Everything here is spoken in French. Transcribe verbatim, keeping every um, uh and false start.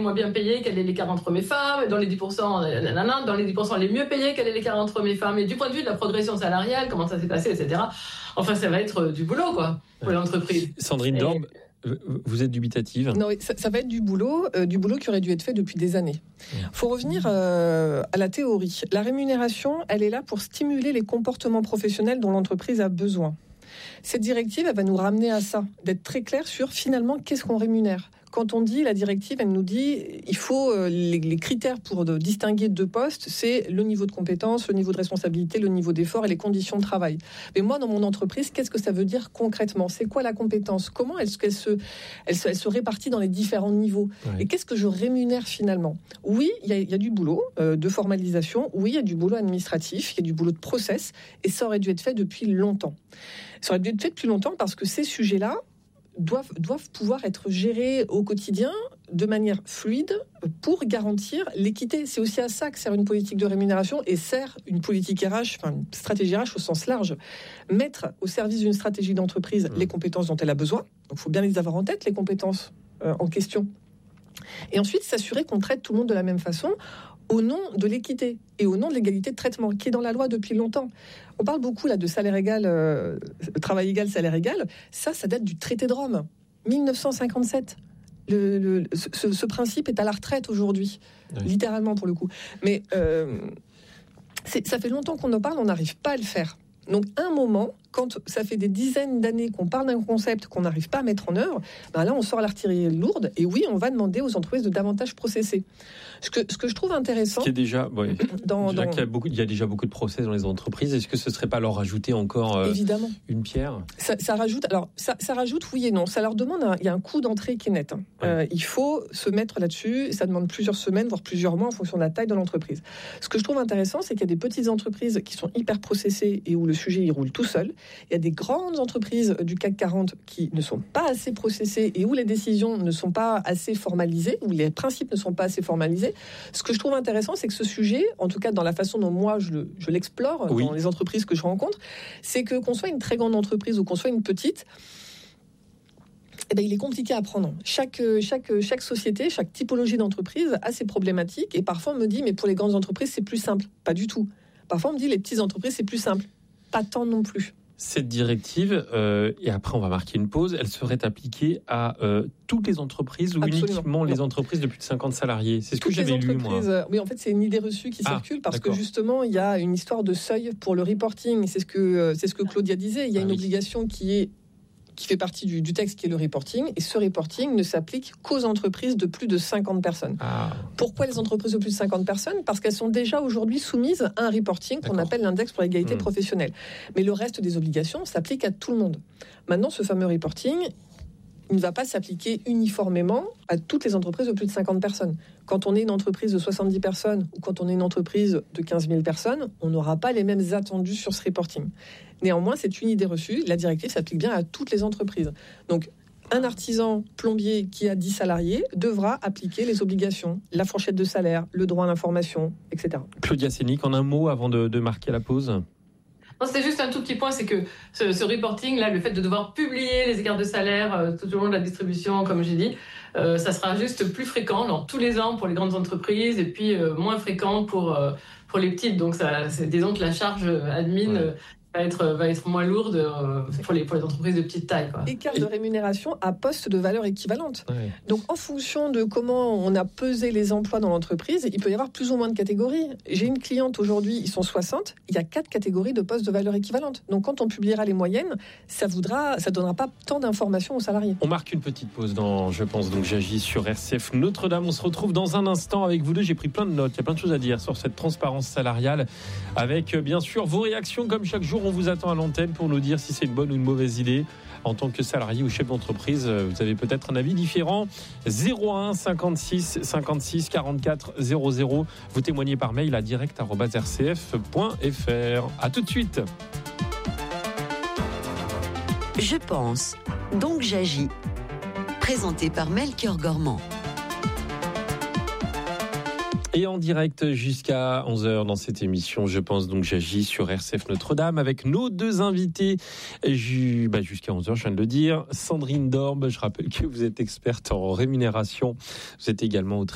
moins bien payés, quel est l'écart entre hommes et femmes, dans les dix pour cent, nanana, dans les dix pour cent les mieux payés, quel est l'écart entre hommes et femmes, et du point de vue de la progression salariale, comment ça s'est passé, et cetera. Enfin, ça va être du boulot, quoi, pour ouais. l'entreprise. Sandrine Dorbe, vous êtes dubitative ? Non, ça, ça va être du boulot, euh, du boulot qui aurait dû être fait depuis des années. Il faut revenir euh, à la théorie. La rémunération, elle est là pour stimuler les comportements professionnels dont l'entreprise a besoin. Cette directive, elle va nous ramener à ça, d'être très clair sur finalement qu'est-ce qu'on rémunère. Quand on dit, la directive, elle nous dit, il faut euh, les, les critères pour de, distinguer deux postes, c'est le niveau de compétence, le niveau de responsabilité, le niveau d'effort et les conditions de travail. Mais moi, dans mon entreprise, qu'est-ce que ça veut dire concrètement ? C'est quoi la compétence ? Comment est-ce qu'elle se, elle se, elle se répartit dans les différents niveaux ? Ouais. Et qu'est-ce que je rémunère finalement ? Oui, il y, y a du boulot euh, de formalisation. Oui, il y a du boulot administratif. Il y a du boulot de process. Et ça aurait dû être fait depuis longtemps. Ça aurait dû être fait depuis longtemps parce que ces sujets-là doivent, doivent pouvoir être gérés au quotidien de manière fluide pour garantir l'équité. C'est aussi à ça que sert une politique de rémunération et sert une politique R H, enfin une stratégie R H au sens large. Mettre au service d'une stratégie d'entreprise les compétences dont elle a besoin. Donc il faut bien les avoir en tête, les compétences euh, en question. Et ensuite, s'assurer qu'on traite tout le monde de la même façon au nom de l'équité et au nom de l'égalité de traitement qui est dans la loi depuis longtemps. On parle beaucoup là de salaire égal, euh, travail égal, salaire égal. Ça, ça date du traité de Rome, dix-neuf cent cinquante-sept. Le, le, ce, ce principe est à la retraite aujourd'hui, oui. littéralement pour le coup. Mais euh, c'est, ça fait longtemps qu'on en parle, on n'arrive pas à le faire. Donc, à un moment, quand ça fait des dizaines d'années qu'on parle d'un concept qu'on n'arrive pas à mettre en œuvre, ben là, on sort l'artillerie lourde et oui, on va demander aux entreprises de davantage processer. Ce que, ce que je trouve intéressant... Ce qui est déjà... Ouais, dans, déjà dans... qu'il y a beaucoup, il y a déjà beaucoup de process dans les entreprises. Est-ce que ce ne serait pas leur rajouter encore euh, Évidemment. une pierre ? ça, ça rajoute... Alors, ça, ça rajoute oui et non. Ça leur demande... Un, il y a un coût d'entrée qui est net. Hein. Ouais. Euh, il faut se mettre là-dessus. Ça demande plusieurs semaines, voire plusieurs mois en fonction de la taille de l'entreprise. Ce que je trouve intéressant, c'est qu'il y a des petites entreprises qui sont hyper processées et où le sujet, il roule tout seul. Il y a des grandes entreprises du C A C quarante qui ne sont pas assez processées et où les décisions ne sont pas assez formalisées, où les principes ne sont pas assez formalisés. Ce que je trouve intéressant, c'est que ce sujet, en tout cas dans la façon dont moi je, le, je l'explore oui. dans les entreprises que je rencontre, c'est que qu'on soit une très grande entreprise ou qu'on soit une petite, eh ben, il est compliqué à prendre. Chaque, chaque, chaque société, chaque typologie d'entreprise a ses problématiques et parfois on me dit mais pour les grandes entreprises c'est plus simple. Pas du tout. Parfois on me dit les petites entreprises c'est plus simple. Pas tant non plus. Cette directive, euh, et après on va marquer une pause, elle serait appliquée à euh, toutes les entreprises ou Absolument. uniquement les entreprises de plus de cinquante salariés ? C'est ce toutes que j'avais lu, moi. Oui, en fait, c'est une idée reçue qui ah, circule parce d'accord. que justement, il y a une histoire de seuil pour le reporting. C'est ce que, c'est ce que Claudia disait. Il y a ah, une oui. obligation qui est qui fait partie du, du texte qui est le reporting, et ce reporting ne s'applique qu'aux entreprises de plus de cinquante personnes. Ah, Pourquoi les entreprises de plus de cinquante personnes ? Parce qu'elles sont déjà aujourd'hui soumises à un reporting qu'on d'accord. appelle l'index pour l'égalité mmh. professionnelle. Mais le reste des obligations s'applique à tout le monde. Maintenant, ce fameux reporting, il ne va pas s'appliquer uniformément à toutes les entreprises de plus de cinquante personnes. Quand on est une entreprise de soixante-dix personnes ou quand on est une entreprise de quinze mille personnes, on n'aura pas les mêmes attendus sur ce reporting. Néanmoins, c'est une idée reçue. La directive s'applique bien à toutes les entreprises. Donc, un artisan plombier qui a dix salariés devra appliquer les obligations, la fourchette de salaire, le droit à l'information, et cetera. Claudia Sénic, en un mot avant de, de marquer la pause. Non, c'était juste un tout petit point, c'est que ce, ce reporting, là, le fait de devoir publier les écarts de salaire euh, tout au long de la distribution, comme j'ai dit, euh, ça sera juste plus fréquent, dans tous les ans pour les grandes entreprises, et puis euh, moins fréquent pour euh, pour les petites. Donc, ça, c'est, disons que la charge admin ouais. euh, va être va être moins lourde euh, pour les pour les entreprises de petite taille, quoi. Écart de rémunération à poste de valeur équivalente. Ouais. Donc, en fonction de comment on a pesé les emplois dans l'entreprise, il peut y avoir plus ou moins de catégories. J'ai une cliente aujourd'hui, ils sont soixante, il y a quatre catégories de postes de valeur équivalente. Donc, quand on publiera les moyennes, ça voudra, ça donnera pas tant d'informations aux salariés. On marque une petite pause dans, je pense, donc j'agis sur R C F Notre-Dame. On se retrouve dans un instant avec vous deux. J'ai pris plein de notes. Il y a plein de choses à dire sur cette transparence salariale, avec bien sûr vos réactions comme chaque jour. On vous attend à l'antenne pour nous dire si c'est une bonne ou une mauvaise idée. En tant que salarié ou chef d'entreprise, vous avez peut-être un avis différent. zéro un cinquante-six cinquante-six quarante-quatre zéro zéro. Vous témoignez par mail à direct arobase r c f point f r. À tout de suite. Je pense, donc j'agis. Présenté par Melchior Gormand. Et en direct jusqu'à onze heures dans cette émission, je pense donc j'agis sur R C F Notre-Dame avec nos deux invités bah jusqu'à onze heures, je viens de le dire. Sandrine Dorbe, je rappelle que vous êtes experte en rémunération. Vous êtes également autrice